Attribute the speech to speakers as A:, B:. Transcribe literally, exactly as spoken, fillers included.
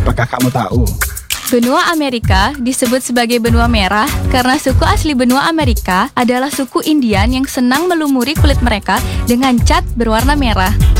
A: Apakah kamu tahu?
B: Benua Amerika disebut sebagai benua merah karena suku asli benua Amerika adalah suku Indian yang senang melumuri kulit mereka dengan cat berwarna merah.